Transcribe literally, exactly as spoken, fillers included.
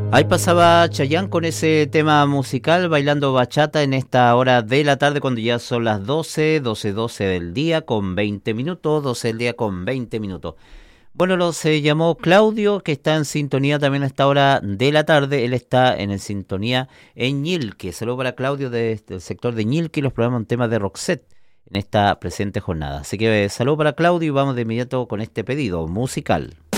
Ahí pasaba Chayanne con ese tema musical, bailando bachata en esta hora de la tarde, cuando ya son las doce, doce, doce del día con veinte minutos, doce del día con veinte minutos. Bueno, lo se llamó Claudio, que está en sintonía también a esta hora de la tarde. Él está en el sintonía en Ñilque. Saludos para Claudio de- del sector de Ñilque y los programas en temas de Roxette en esta presente jornada. Así que eh, saludos para Claudio y vamos de inmediato con este pedido musical.